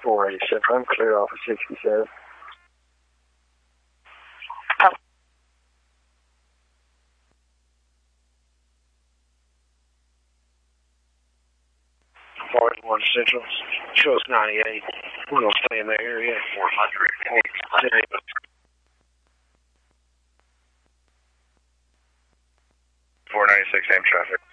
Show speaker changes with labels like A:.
A: 487. I'm clear off of 67.
B: Oh.
A: 41 Central. Show us 98. We're going to stay in the area. 400. 496 same traffic.